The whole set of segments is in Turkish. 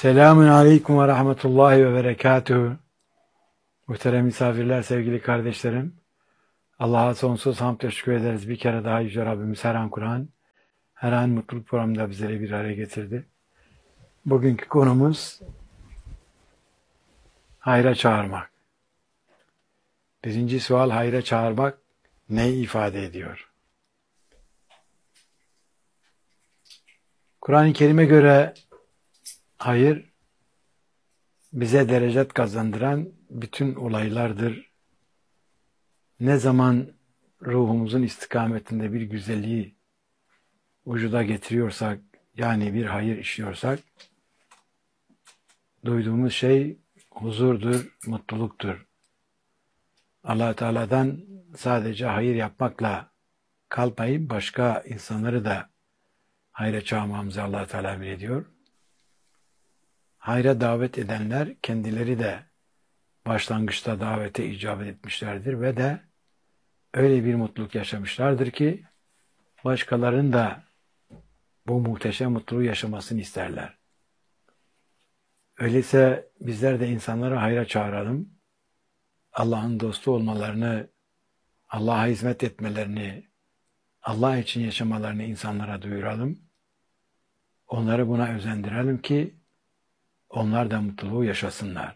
Selamun Aleyküm ve Rahmetullahi ve Berekatuhu. Muhterem misafirler, sevgili kardeşlerim. Allah'a sonsuz hamd ve şükür ederiz. Bir kere daha Yüce Rabbimiz her an Kur'an, her an mutluluk programında bizleri bir araya getirdi. Bugünkü konumuz hayra çağırmak. Birinci sual, hayra çağırmak ne ifade ediyor? Kur'an-ı Kerim'e göre hayır, bize derecet kazandıran bütün olaylardır. Ne zaman ruhumuzun istikametinde bir güzelliği vücuda getiriyorsak, yani bir hayır işliyorsak, duyduğumuz şey huzurdur, mutluluktur. Allah Teala'dan sadece hayır yapmakla kalmayıp başka insanları da hayra çağırmamızı Allah Teala emrediyor. Hayra davet edenler kendileri de başlangıçta davete icabet etmişlerdir ve de öyle bir mutluluk yaşamışlardır ki başkalarının da bu muhteşem mutluluğu yaşamasını isterler. Öyleyse bizler de insanları hayra çağıralım. Allah'ın dostu olmalarını, Allah'a hizmet etmelerini, Allah için yaşamalarını insanlara duyuralım. Onları buna özendirelim ki onlar da mutluluğu yaşasınlar.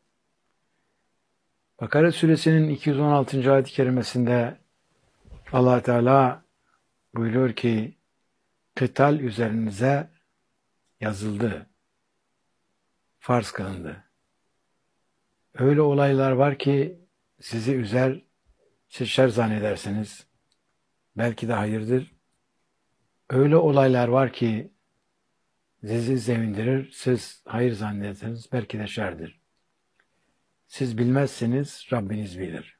Bakara suresinin 216. ayet-i kerimesinde Allah Teala buyuruyor ki kıtal üzerinize yazıldı, farz kılındı. Öyle olaylar var ki sizi üzer, siz şer zannedersiniz. Belki de hayırdır. Öyle olaylar var ki sizi sevindirir, siz hayır zannedersiniz. Belki de şerdir. Siz bilmezsiniz, Rabbiniz bilir.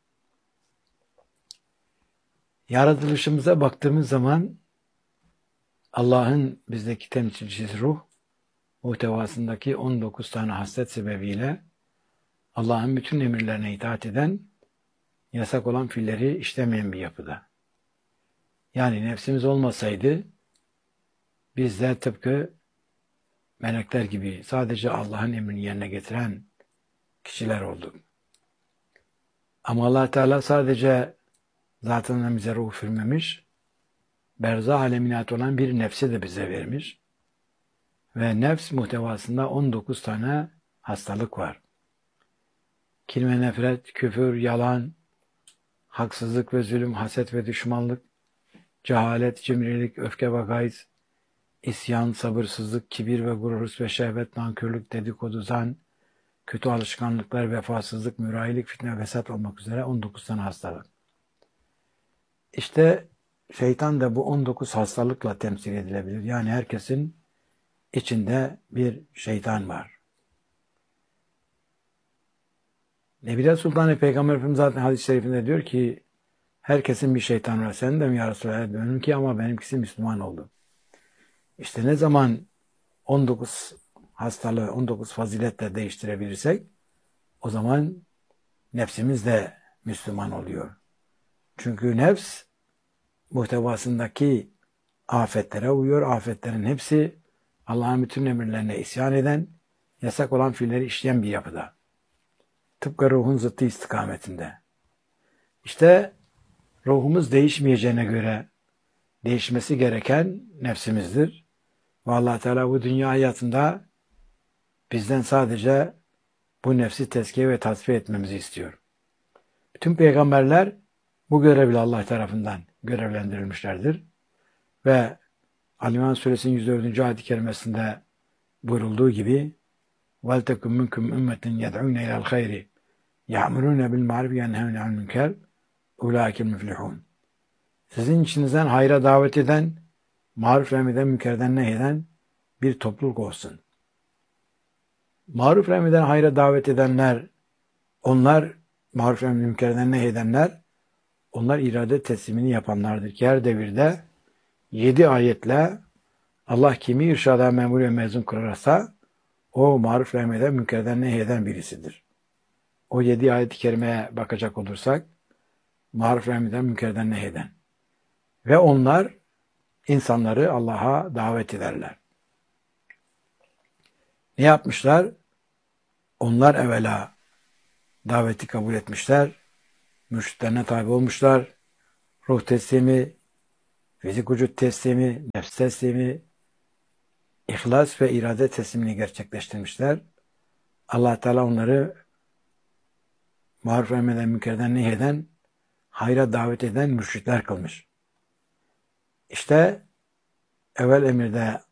Yaratılışımıza baktığımız zaman Allah'ın bizdeki temsilcisi ruh, muhtevasındaki 19 tane haslet sebebiyle Allah'ın bütün emirlerine itaat eden, yasak olan fiilleri işlemeyen bir yapıda. Yani nefsimiz olmasaydı biz de tıpkı melekler gibi sadece Allah'ın emrini yerine getiren kişiler olduk. Ama Allah Teala sadece zatından bize ruh vermemiş, berzah alemine ait olan bir nefsi de bize vermiş. Ve nefs muhtevasında 19 tane hastalık var. Kin ve nefret, küfür, yalan, haksızlık ve zulüm, haset ve düşmanlık, cehalet, cimrilik, öfke ve gayz, isyan, sabırsızlık, kibir ve gurur, hırs ve şehvet, nankörlük, dedikodu, zan, kötü alışkanlıklar, vefasızlık, mürahilik, fitne, fesat olmak üzere 19 tane hastalık. İşte şeytan da bu 19 hastalıkla temsil edilebilir. Yani herkesin içinde bir şeytan var. Nebiler Sultanı Peygamber Efendimiz zaten hadis-i şerifinde diyor ki herkesin bir şeytanı var. Senin de mi ya Resulallah? Benimki ama benimkisi Müslüman oldu. İşte ne zaman 19 hastalığı, 19 faziletle değiştirebilirsek o zaman nefsimiz de Müslüman oluyor. Çünkü nefs muhtevasındaki afetlere uyuyor. Afetlerin hepsi Allah'ın bütün emirlerine isyan eden, yasak olan fiilleri işleyen bir yapıda. Tıpkı ruhun zıttı istikametinde. İşte ruhumuz değişmeyeceğine göre değişmesi gereken nefsimizdir. Ve Allah Teala bu dünya hayatında bizden sadece bu nefsi tezkiye ve tasfiye etmemizi istiyor. Bütün peygamberler bu görevle Allah tarafından görevlendirilmişlerdir. Ve Ali-İmran Suresinin 104. ayet-i kerimesinde buyurulduğu gibi وَلْتَكُمْ مِنْكُمْ اُمَّةٍ يَدْعُونَ اِلَى الْخَيْرِ يَعْمُرُونَ بِالْمَعْرُفِ يَنْهَوْنَ عَنِ الْمُنكَرِ اُولَٰئِكَ الْمُفْلِحُونَ. Sizin içinizden hayra davet eden, maruf emreden, münkerden nehyeden bir topluluk olsun. Maruf emreden, hayra davet edenler, onlar maruf emreden, münkerden nehyedenler, onlar irade teslimini yapanlardır ki her devirde 7 ayetle Allah kimi irşada memur ve mezun kırarsa o maruf emreden, münkerden nehyeden birisidir. O 7 ayet-i kerimeye bakacak olursak maruf emreden, münkerden nehyeden. Ve onlar insanları Allah'a davet ederler. Ne yapmışlar? Onlar evvela daveti kabul etmişler. Mürşitlerine tabi olmuşlar. Ruh teslimi, fizik vücut teslimi, nefs teslimi, ihlas ve irade teslimini gerçekleştirmişler. Allah Teala onları maruf emreden, münkerden nehyeden, hayra davet eden mürşitler kılmış. İşte evvel emirde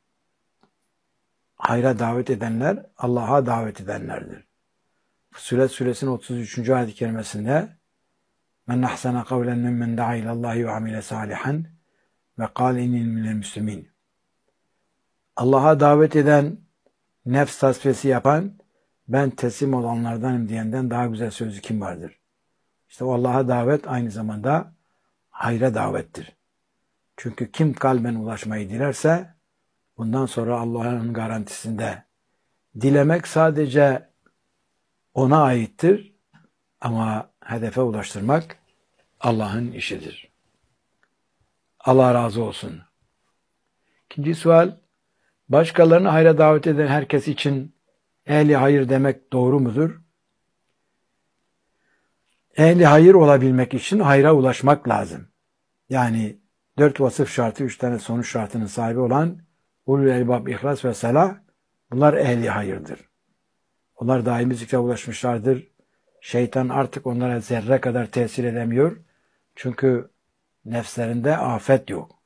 hayra davet edenler Allah'a davet edenlerdir. Fussilet suresinin 33. ayet-i kerimesinde men ahsana kavlen mimmen da'a ilallahi ve amile salihan ve kâle inni minel müslimin. Allah'a davet eden, nefs tasfiyesi yapan, ben teslim olanlardanım diyenden daha güzel sözü kim vardır? İşte o Allah'a davet aynı zamanda hayra davettir. Çünkü kim kalben ulaşmayı dilerse bundan sonra Allah'ın garantisinde dilemek sadece ona aittir ama hedefe ulaştırmak Allah'ın işidir. Allah razı olsun. İkinci sual, başkalarını hayra davet eden herkes için ehli hayır demek doğru mudur? Ehli hayır olabilmek için hayra ulaşmak lazım. Yani 4 vasıf şartı, 3 tane sonuç şartının sahibi olan ulul elbab, ihlas ve selah, bunlar ehli hayırdır. Onlar daimi zikre ulaşmışlardır. Şeytan artık onlara zerre kadar tesir edemiyor. Çünkü nefslerinde afet yok.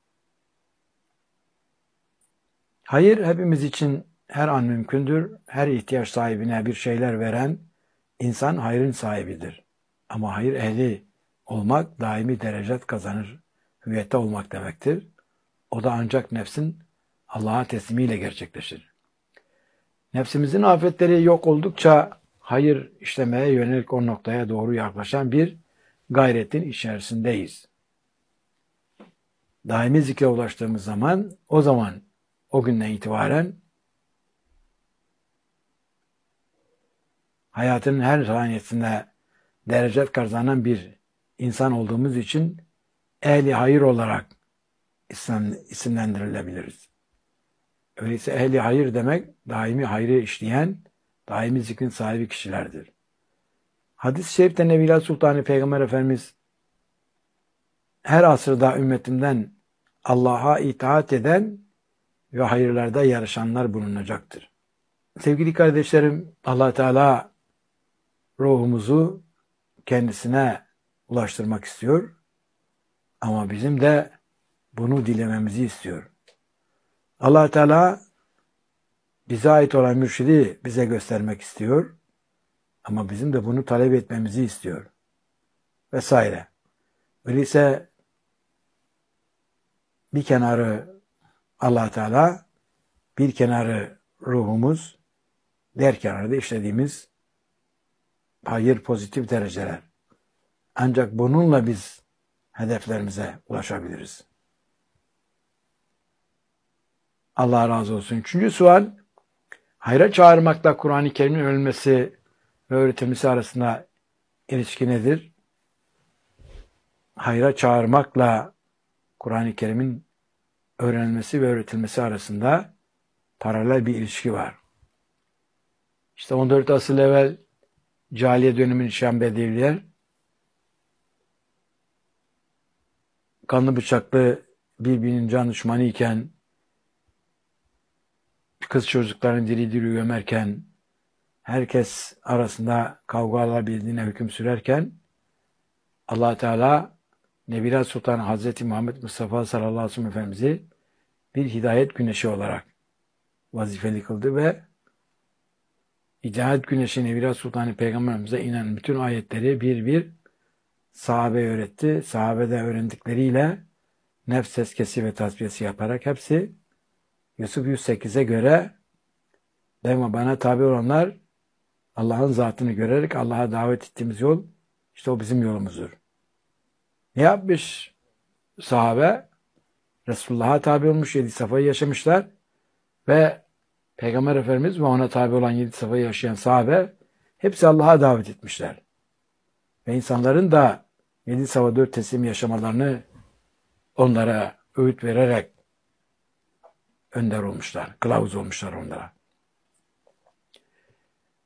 Hayır hepimiz için her an mümkündür. Her ihtiyaç sahibine bir şeyler veren insan hayrın sahibidir. Ama hayır ehli olmak daimi derecet kazanır, hüviyette olmak demektir. O da ancak nefsin Allah'a teslimiyle gerçekleşir. Nefsimizin afetleri yok oldukça hayır işlemeye yönelik o noktaya doğru yaklaşan bir gayretin içerisindeyiz. Daimi zikre ulaştığımız zaman, o günden itibaren hayatın her saniyesinde derecet kazanan bir insan olduğumuz için ehli hayır olarak isimlendirilebiliriz. Öyleyse ehli hayır demek daimi hayrı işleyen, daimi zikrin sahibi kişilerdir. Hadis-i şerifte Nebiler Sultanı Peygamber Efendimiz her asırda ümmetimden Allah'a itaat eden ve hayırlarda yarışanlar bulunacaktır. Sevgili kardeşlerim, Allah Teala ruhumuzu kendisine ulaştırmak istiyor ama bizim de bunu dilememizi istiyor. Allah Teala bize ait olan mürşidi bize göstermek istiyor ama bizim de bunu talep etmemizi istiyor. Vesaire. Öyleyse bir kenarı Allah Teala, bir kenarı ruhumuz, diğer kenarı da işlediğimiz hayır, pozitif dereceler. Ancak bununla biz hedeflerimize ulaşabiliriz. Allah razı olsun. Üçüncü sual, hayra çağırmakla Kur'an-ı Kerim'in öğrenilmesi ve öğretilmesi arasında ilişki nedir? Hayra çağırmakla Kur'an-ı Kerim'in öğrenilmesi ve öğretilmesi arasında paralel bir ilişki var. İşte 14 asıl evvel cahiliye dönemini yaşayan Bedeviler kanlı bıçaklı birbirinin can düşmanı iken, kız çocuklarını diri diri gömerken, herkes arasında kavgalar bildiğine hüküm sürerken, Allah Teala Nebiler Sultanı Hazreti Muhammed Mustafa sallallahu aleyhi ve sellem Efendimiz'i bir hidayet güneşi olarak vazifeli kıldı ve hidayet güneşi Nebiler Sultanı Peygamberimize inen bütün ayetleri bir bir sahabe öğretti. Sahabe de öğrendikleriyle nefs tezkiyesi ve tasfiyesi yaparak hepsi Yusuf 108'e göre ve bana tabi olanlar Allah'ın zatını görerek Allah'a davet ettiğimiz yol işte o bizim yolumuzdur. Ne yapmış sahabe? Resulullah'a tabi olmuş, 7 safhayı yaşamışlar ve Peygamber Efendimiz ve ona tabi olan 7 safhayı yaşayan sahabe hepsi Allah'a davet etmişler. Ve insanların da 7 safha 4 teslim yaşamalarını onlara öğüt vererek önder olmuşlar, kılavuz olmuşlar onlara.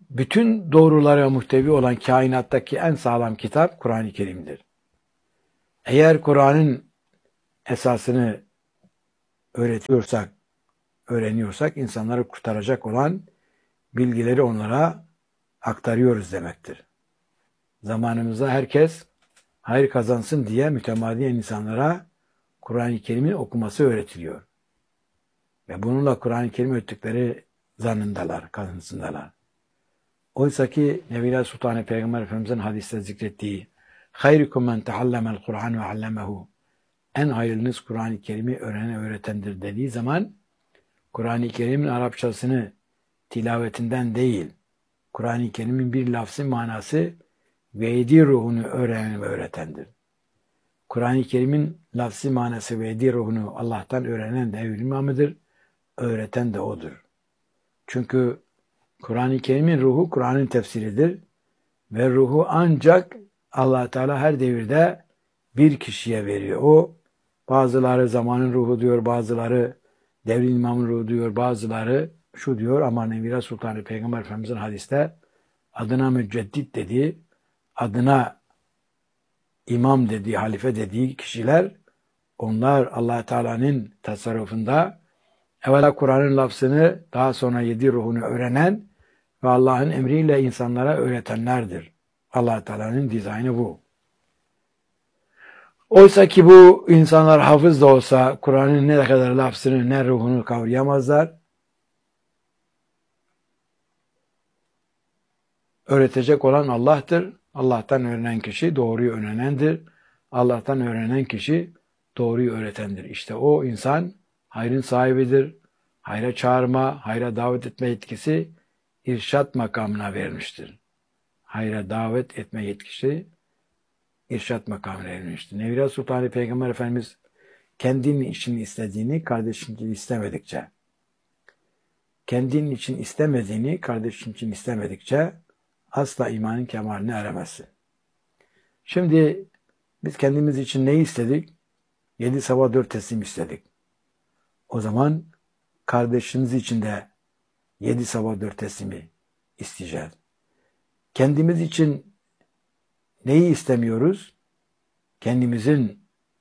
bütün doğrulara muhtevi olan kainattaki en sağlam kitap Kur'an-ı Kerim'dir. Eğer Kur'an'ın esasını öğreniyorsak insanları kurtaracak olan bilgileri onlara aktarıyoruz demektir. Zamanımızda herkes hayır kazansın diye mütemadiyen insanlara Kur'an-ı Kerim'in okuması öğretiliyor. Ve bununla Kur'an-ı Kerim öğrettikleri zannındalar, kanısındalar. Oysa ki Nebiler Sultanı Peygamber Efendimiz'in hadiste zikrettiği "Hayrukum men teallemel Kur'an ve allemehu" en hayırlınız Kur'an-ı Kerim'i öğretendir dediği zaman Kur'an-ı Kerim'in Arapçasını tilavetinden değil, Kur'an-ı Kerim'in bir lafzı manası ve yedi ruhunu öğrenen ve öğretendir. Kur'an-ı Kerim'in lafzı manası ve yedi ruhunu Allah'tan öğrenen de evli imamıdır, öğreten de odur. Çünkü Kur'an-ı Kerim'in ruhu Kur'an'ın tefsiridir ve ruhu ancak Allah Teala her devirde bir kişiye veriyor. O bazıları zamanın ruhu diyor, bazıları devrin imamın ruhu diyor, bazıları şu diyor ama Nebiler Sultanı Peygamber Efendimiz'in hadiste adına müceddit dediği, adına imam dediği, halife dediği kişiler, onlar Allah Teala'nın tasarrufunda evvela Kur'an'ın lafzını, daha sonra yedi ruhunu öğrenen ve Allah'ın emriyle insanlara öğretenlerdir. Allah Teala'nın dizaynı bu. Oysa ki bu insanlar hafız da olsa Kur'an'ın ne kadar lafzını ne ruhunu kavrayamazlar. Öğretecek olan Allah'tır. Allah'tan öğrenen kişi doğruyu öğrenendir. Allah'tan öğrenen kişi doğruyu öğretendir. İşte o insan hayrın sahibidir. Hayra çağırma, hayra davet etme yetkisi irşat makamına verilmiştir. Hayra davet etme yetkisi irşat makamına verilmiştir. Nebiler Sultanı Peygamber Efendimiz kendinin için istediğini kardeşin için istemedikçe, kendinin için istemediğini kardeşin için istemedikçe asla imanın kemaline eremezsin. Şimdi biz kendimiz için neyi istedik? 7 sabah 4 teslim istedik. O zaman kardeşiniz için de 7 sabah 4 teslimi isteyeceğiz. Kendimiz için neyi istemiyoruz? Kendimizin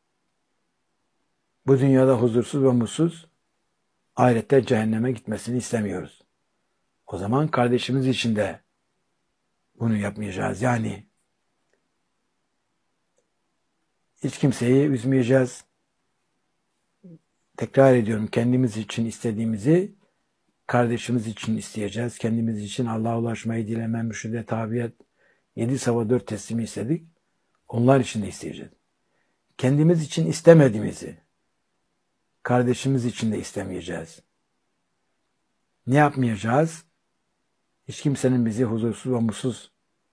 bu dünyada huzursuz ve mutsuz, ahirette cehenneme gitmesini istemiyoruz. O zaman kardeşimiz için de bunu yapmayacağız. Yani hiç kimseyi üzmeyeceğiz. Tekrar ediyorum, kendimiz için istediğimizi kardeşimiz için isteyeceğiz. Kendimiz için Allah'a ulaşmayı dileme, mürşide tabiyet, 7 sabah 4 teslimi istedik. Onlar için de isteyeceğiz. Kendimiz için istemediğimizi kardeşimiz için de istemeyeceğiz. Ne yapmayacağız? Hiç kimsenin bizi huzursuz ve mutsuz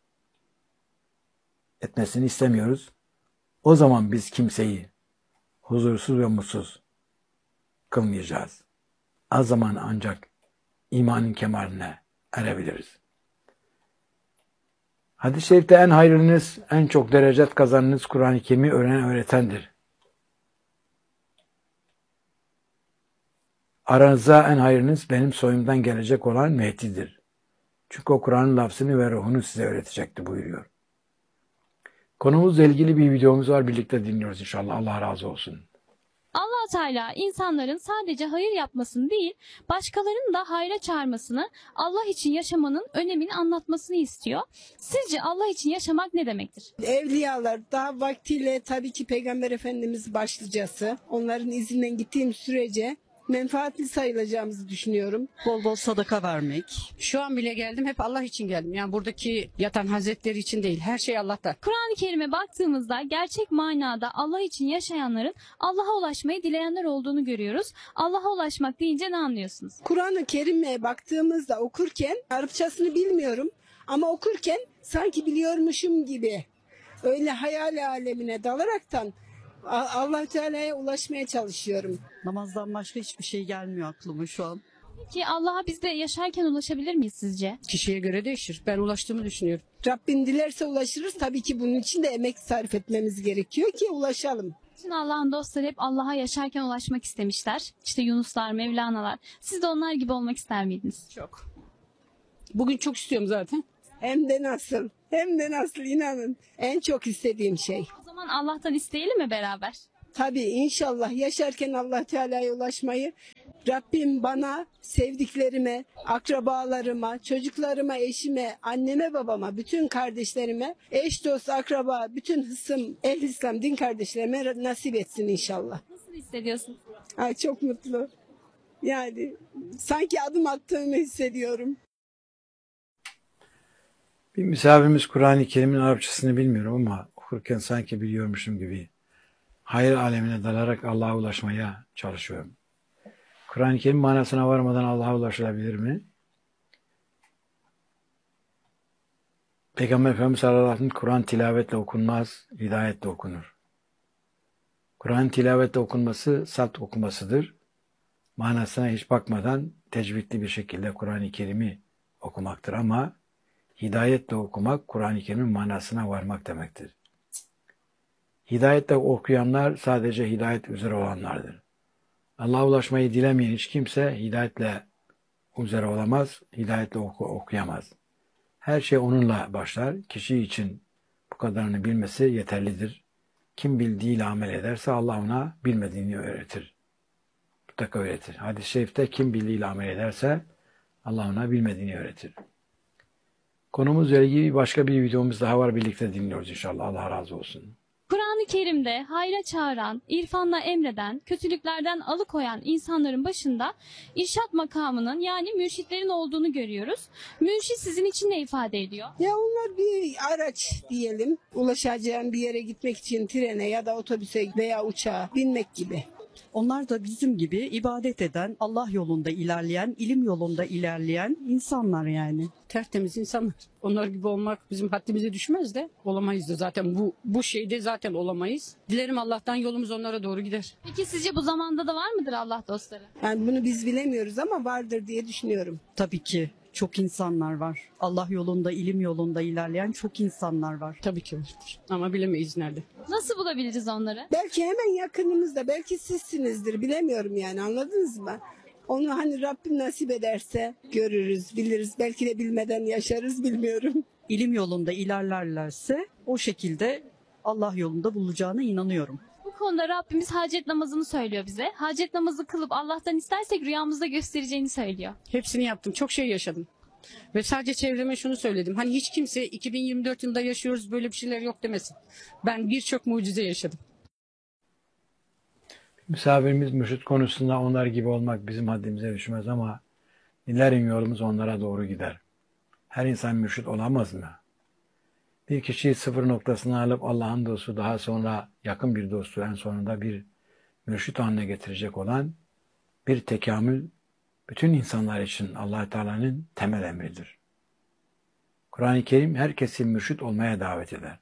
etmesini istemiyoruz. O zaman biz kimseyi huzursuz ve mutsuz kılmayacağız. Az zaman ancak imanın kemaline erebiliriz. Hadis-i şerifte en hayırlınız, en çok derecet kazanınız Kur'an-ı Kerim'i öğretendir. Aranızda en hayırlınız benim soyumdan gelecek olan Mehdi'dir. Çünkü o Kur'an'ın lafzını ve ruhunu size öğretecekti buyuruyor. Konumuzla ilgili bir videomuz var. Birlikte dinliyoruz inşallah. Allah razı olsun. Allah Teala insanların sadece hayır yapmasını değil, başkalarının da hayra çağırmasını, Allah için yaşamanın önemini anlatmasını istiyor. Sizce Allah için yaşamak ne demektir? Evliyalar daha vaktiyle tabii ki Peygamber Efendimiz başlıcası. Onların izinden gittiğim sürece menfaatli sayılacağımızı düşünüyorum. Bol bol sadaka vermek. Şu an bile geldim, hep Allah için geldim. Yani buradaki yatan hazretleri için değil, her şey Allah'ta. Kur'an-ı Kerim'e baktığımızda gerçek manada Allah için yaşayanların Allah'a ulaşmayı dileyenler olduğunu görüyoruz. Allah'a ulaşmak deyince ne anlıyorsunuz? Kur'an-ı Kerim'e baktığımızda okurken, Arapçasını bilmiyorum ama okurken sanki biliyormuşum gibi öyle hayal alemine dalaraktan Allah Teala'ya ulaşmaya çalışıyorum. Namazdan başka hiçbir şey gelmiyor aklıma şu an. Ki Allah'a biz de yaşarken ulaşabilir miyiz sizce? Kişiye göre değişir. Ben ulaştığımı düşünüyorum. Rabbim dilerse ulaşırız. Tabii ki bunun için de emek sarf etmemiz gerekiyor ki ulaşalım. Bütün Allah'ın dostları hep Allah'a yaşarken ulaşmak istemişler. İşte Yunuslar, Mevlana'lar. Siz de onlar gibi olmak ister miydiniz? Çok. Bugün çok istiyorum zaten. Hem de nasıl, hem de nasıl inanın. En çok istediğim şey. O zaman Allah'tan isteyelim mi beraber? Tabii inşallah yaşarken Allah Teala'ya ulaşmayı Rabbim bana, sevdiklerime, akrabalarıma, çocuklarıma, eşime, anneme, babama, bütün kardeşlerime, eş, dost, akraba, bütün hısım, ehl-i İslam, din kardeşlerime nasip etsin inşallah. Nasıl hissediyorsun? Ay çok mutlu. Yani sanki adım attığımı hissediyorum. Bir misafirimiz Kur'an-ı Kerim'in Arapçasını bilmiyorum ama okurken sanki biliyormuşum gibi hayır alemine dalarak Allah'a ulaşmaya çalışıyorum. Kur'an-ı Kerim manasına varmadan Allah'a ulaşılabilir mi? Peygamber Efendimiz sallallahu aleyhi ve sellem Kur'an tilavetle okunmaz, hidayetle okunur. Kur'an tilavetle okunması salt okumasıdır. Manasına hiç bakmadan tecvidli bir şekilde Kur'an-ı Kerim'i okumaktır ama hidayetle okumak Kur'an-ı Kerim'in manasına varmak demektir. Hidayetle okuyanlar sadece hidayet üzere olanlardır. Allah'a ulaşmayı dilemeyen hiç kimse hidayetle üzere olamaz, hidayetle okuyamaz. Her şey onunla başlar. Kişi için bu kadarını bilmesi yeterlidir. Kim bildiğiyle amel ederse Allah ona bilmediğini öğretir. Mutlaka öğretir. Hadis-i şerifte kim bildiğiyle amel ederse Allah ona bilmediğini öğretir. Konumuzla ilgili başka bir videomuz daha var. Birlikte dinliyoruz inşallah. Allah razı olsun. Kur'an-ı Kerim'de hayra çağıran, irfanla emreden, kötülüklerden alıkoyan insanların başında irşat makamının yani mürşitlerin olduğunu görüyoruz. Mürşit sizin için ne ifade ediyor? Ya onlar bir araç diyelim. Ulaşacağın bir yere gitmek için trene ya da otobüse veya uçağa binmek gibi. Onlar da bizim gibi ibadet eden, Allah yolunda ilerleyen, ilim yolunda ilerleyen insanlar yani. Tertemiz insanlar. Onlar gibi olmak bizim haddimize düşmez de olamayız da zaten bu şeyde zaten olamayız. Dilerim Allah'tan yolumuz onlara doğru gider. Peki sizce bu zamanda da var mıdır Allah dostları? Yani bunu biz bilemiyoruz ama vardır diye düşünüyorum. Tabii ki çok insanlar var. Allah yolunda, ilim yolunda ilerleyen çok insanlar var. Tabii ki vardır. Ama bilemeyiz nerede. Nasıl bulabiliriz onları? Belki hemen yakınımızda, belki sizsinizdir, bilemiyorum yani, anladınız mı? Onu hani Rabbim nasip ederse görürüz, biliriz. Belki de bilmeden yaşarız, bilmiyorum. İlim yolunda ilerlerlerse o şekilde Allah yolunda bulacağına inanıyorum. Bu konuda Rabbimiz hacet namazını söylüyor bize. Hacet namazı kılıp Allah'tan istersek rüyamızda göstereceğini söylüyor. Hepsini yaptım. Çok şey yaşadım. Ve sadece çevreme şunu söyledim. Hani hiç kimse 2024 yılında yaşıyoruz böyle bir şeyler yok demesin. Ben birçok mucize yaşadım. Misafirimiz mürşit konusunda onlar gibi olmak bizim haddimize düşmez ama dilerim yolumuz onlara doğru gider. Her insan mürşit olamaz mı? Bir kişiyi sıfır noktasına alıp Allah'ın dostu, daha sonra yakın bir dostu, en sonunda bir mürşit haline getirecek olan bir tekamül bütün insanlar için Allah Teala'nın temel emridir. Kur'an-ı Kerim herkesi mürşit olmaya davet eder.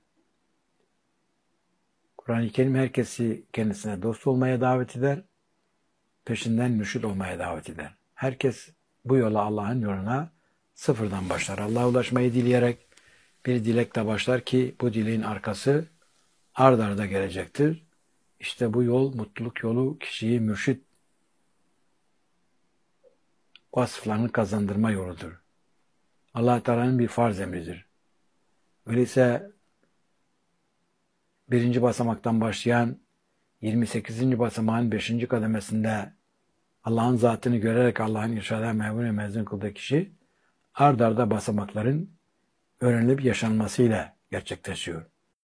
Kur'an-ı Kerim herkesi kendisine dost olmaya davet eder, peşinden mürşit olmaya davet eder. Herkes bu yola, Allah'ın yoluna sıfırdan başlar. Allah'a ulaşmayı dileyerek bir dilekle başlar ki bu dileğin arkası ard arda gelecektir. İşte bu yol, mutluluk yolu, kişiyi mürşit vasıflarını kazandırma yoludur. Allah Teala'nın bir farz emridir. Öyleyse birinci basamaktan başlayan 28. basamağın 5. kademesinde Allah'ın zatını görerek Allah'ın irşada memnun ve mezun kıldığı kişi ard arda basamakların öğrenilip yaşanmasıyla gerçekleşiyor.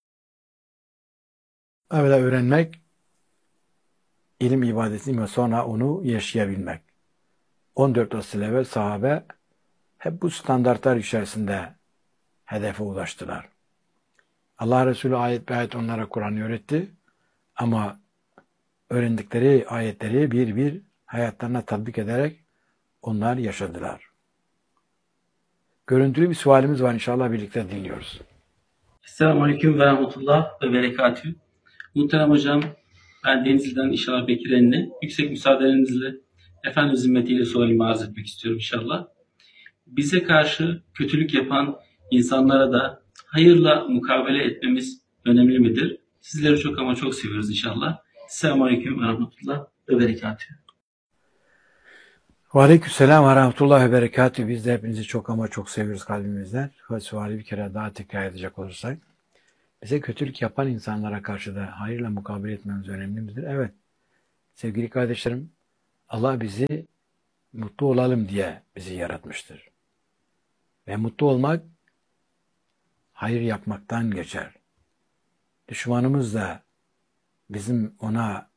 Evvela öğrenmek, ilim ibadetini ve sonra onu yaşayabilmek. 14 asıl evvel sahabe hep bu standartlar içerisinde hedefe ulaştılar. Allah Resulü ayet be ayet onlara Kur'an'ı öğretti ama öğrendikleri ayetleri bir bir hayatlarına tatbik ederek onlar yaşadılar. Görüntülü bir sualimiz var, inşallah birlikte dinliyoruz. Selamünaleyküm ve rahmetullah ve berekatühü. Muhterem hocam, ben Denizli'den inşallah Bekir Enli. Yüksek müsaadenizle Efendimiz zimmetiyle sualimi arz etmek istiyorum inşallah. Bize karşı kötülük yapan insanlara da hayırla mukabele etmemiz önemli midir? Sizleri çok ama çok seviyoruz inşallah. Selamünaleyküm ve rahmetullah ve berekatühü. Ve aleykümselam ve rahmetullahi ve berekatühü. Biz de hepinizi çok ama çok seviyoruz kalbimizden. Ve suali bir kere daha tekrar edecek olursak. Bize kötülük yapan insanlara karşı da hayırla mukabele etmemiz önemli midir? Evet. Sevgili kardeşlerim, Allah bizi mutlu olalım diye bizi yaratmıştır. Ve mutlu olmak hayır yapmaktan geçer. Düşmanımız da bizim ona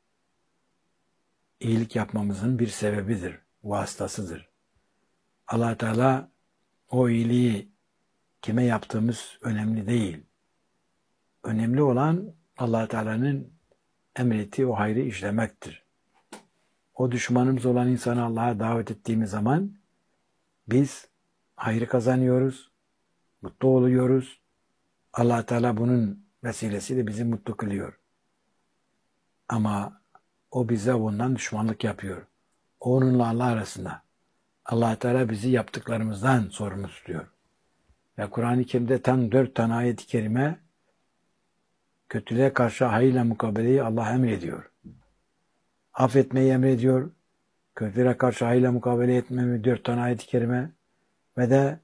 iyilik yapmamızın bir sebebidir, vasıtasıdır. Allah Teala o iyiliği kime yaptığımız önemli değil. Önemli olan Allah Teala'nın emrettiği o hayrı işlemektir. O düşmanımız olan insanı Allah'a davet ettiğimiz zaman biz hayrı kazanıyoruz, mutlu oluyoruz. Allah Teala bunun vesilesiyle bizi mutlu kılıyor. Ama o bize bundan düşmanlık yapıyor. Onunla Allah arasında. Allah Teala bizi yaptıklarımızdan sorumlu tutuyor. Ve Kur'an-ı Kerim'de tam 4 tane ayet-i kerime kötülüğe karşı hayırla mukabeleyi Allah emrediyor. Affetmeyi emrediyor. Kötülüğe karşı hayırla mukabele etmemi 4 tane ayet-i kerime ve de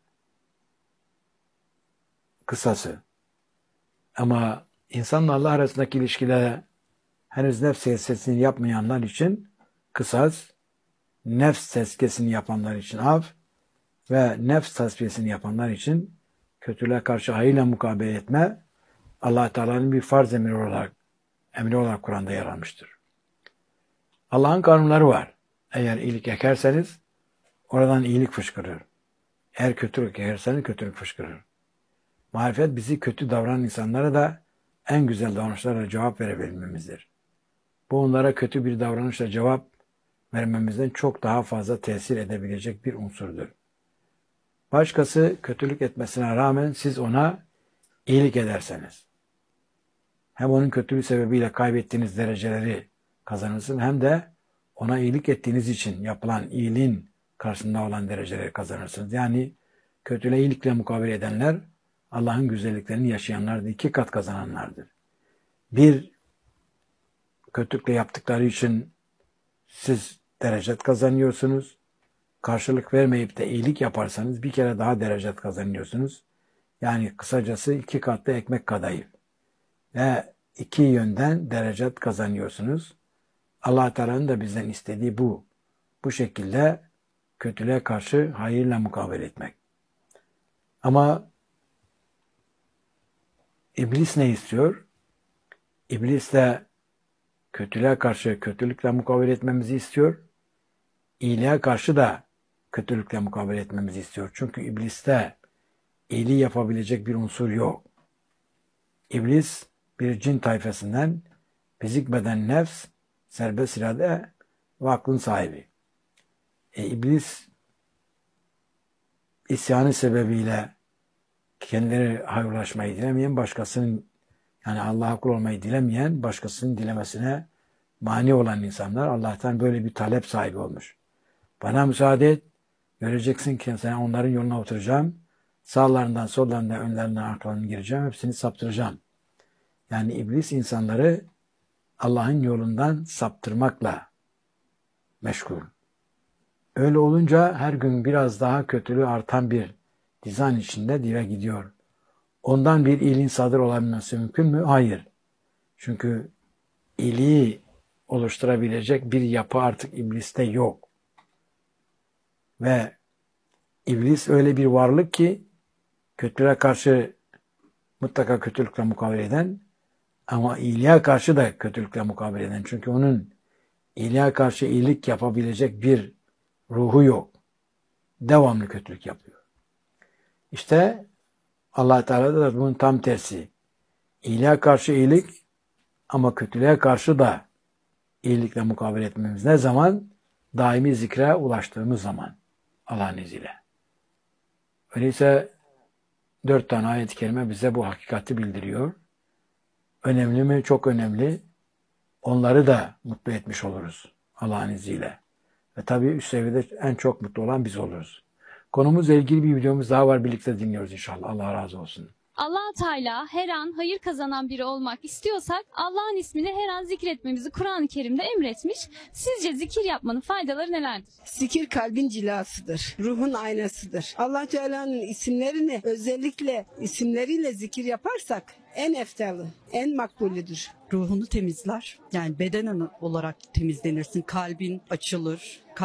kısası. Ama insanla Allah arasındaki ilişkilere henüz nefs tezkiyesini yapmayanlar için kısas, nefs tezkiyesini yapanlar için af ve nefs tasfiyesini yapanlar için kötülüğe karşı hayırla mukabele etme Allah Teala'nın bir farz emri olarak Kur'an'da yer almıştır. Allah'ın kanunları var. Eğer iyilik ekerseniz oradan iyilik fışkırır. Eğer kötülük ekerseniz kötülük fışkırır. Marifet bizi kötü davranan insanlara da en güzel davranışlarla cevap verebilmemizdir. Bu onlara kötü bir davranışla cevap vermemizden çok daha fazla tesir edebilecek bir unsurdur. Başkası kötülük etmesine rağmen siz ona iyilik ederseniz, hem onun kötülüğü sebebiyle kaybettiğiniz dereceleri kazanırsınız, hem de ona iyilik ettiğiniz için yapılan iyiliğin karşısında olan dereceleri kazanırsınız. Yani kötülüğe iyilikle mukabele edenler, Allah'ın güzelliklerini yaşayanlardır, 2 kat kazananlardır. Bir, kötülükle yaptıkları için siz derecet kazanıyorsunuz. Karşılık vermeyip de iyilik yaparsanız bir kere daha derecet kazanıyorsunuz. Yani kısacası 2 katlı ekmek kadayıf. Ve 2 yönden derecet kazanıyorsunuz. Allah Teala'nın da bizden istediği bu. Bu şekilde kötülüğe karşı hayırla mukabele etmek. Ama İblis ne istiyor? İblis de kötülüğe karşı kötülükle mukabele etmemizi istiyor. İyiliğe karşı da kötülükle mukabele etmemizi istiyor. Çünkü ibliste iyiliği yapabilecek bir unsur yok. İblis bir cin tayfasından, fizik beden nefs, serbest irade ve aklın sahibi. İblis isyanı sebebiyle kendileri hayırlaşmayı dilemeyen, başkasının, yani Allah'a kul olmayı dilemeyen, başkasının dilemesine mani olan insanlar Allah'tan böyle bir talep sahibi olmuş. Bana müsaade et, göreceksin ki sen onların yoluna oturacağım, sağlarından, sollarından, önlerinden, arkalarından gireceğim, hepsini saptıracağım. Yani iblis insanları Allah'ın yolundan saptırmakla meşgul. Öyle olunca her gün biraz daha kötülüğü artan bir dizayn içinde dile gidiyor. Ondan bir iyiliğin sadır olabilmesi mümkün mü? Hayır. Çünkü iyiliği oluşturabilecek bir yapı artık ibliste yok. Ve iblis öyle bir varlık ki kötülüğe karşı mutlaka kötülükle mukabele eden ama iyiliğe karşı da kötülükle mukabele eden. Çünkü onun iyiliğe karşı iyilik yapabilecek bir ruhu yok. Devamlı kötülük yapıyor. İşte Allah Teala da bunun tam tersi. İyiliğe karşı iyilik ama kötülüğe karşı da iyilikle mukabele etmemiz ne zaman? Daimi zikre ulaştığımız zaman. Allah'ın izniyle. Öyleyse 4 tane ayet-i kerime bize bu hakikati bildiriyor. Önemli mi? Çok önemli. Onları da mutlu etmiş oluruz Allah'ın izniyle. Ve tabii üst seviyede en çok mutlu olan biz oluruz. Konumuzla ilgili bir videomuz daha var. Birlikte dinliyoruz inşallah. Allah razı olsun. Allah Teala her an hayır kazanan biri olmak istiyorsak Allah'ın ismini her an zikretmemizi Kur'an-ı Kerim'de emretmiş. Sizce zikir yapmanın faydaları nelerdir? Zikir kalbin cilasıdır. Ruhun aynasıdır. Allah Teala'nın isimlerini özellikle isimleriyle zikir yaparsak en eftalı, en makbulüdür. Ruhunu temizler. Yani bedenen olarak temizlenirsin. Kalbin açılır.